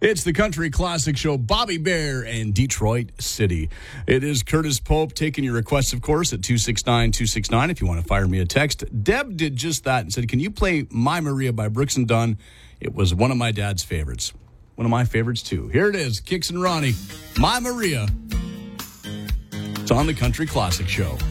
It's the Country Classic Show, Bobby Bear and Detroit City. It is Curtis Pope taking your requests, of course, at 269-269 if you want to fire me a text. Deb did just that and said, can you play My Maria by Brooks and Dunn? It was one of my dad's favorites. One of my favorites, too. Here it is, Kix and Ronnie, My Maria. It's on the Country Classic Show.